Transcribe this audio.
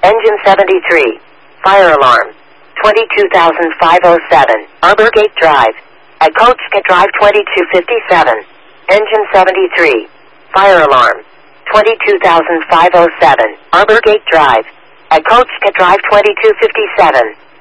Engine 73. Fire alarm. 22,507. Arbor Gate Drive. At Coachka Drive 2257. Engine 73. Fire alarm. 22,507. Arbor Gate Drive. At Coachka Drive 2257.